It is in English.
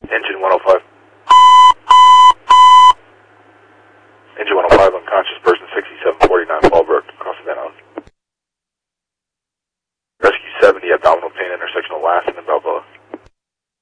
Engine 105. Engine 105, unconscious person, 6749 Fallbrook, crossing Van Allen. Rescue 70, abdominal pain, intersectional last, and Balboa.